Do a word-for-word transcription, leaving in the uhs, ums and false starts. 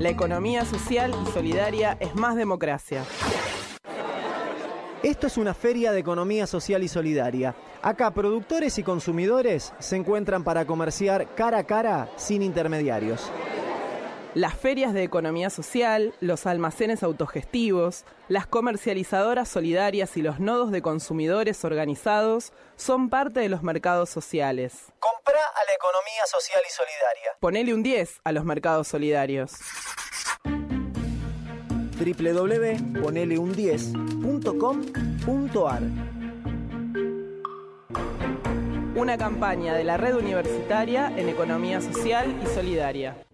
La economía social y solidaria es más democracia. Esto es una feria de economía social y solidaria. Acá productores y consumidores se encuentran para comerciar cara a cara sin intermediarios. Las ferias de economía social, los almacenes autogestivos, las comercializadoras solidarias y los nodos de consumidores organizados son parte de los mercados sociales. Comprá a la economía social y solidaria. Ponele un diez a los mercados solidarios. doble u doble u doble u punto ponele un diez punto com punto a r Una campaña de la Red Universitaria en Economía Social y Solidaria.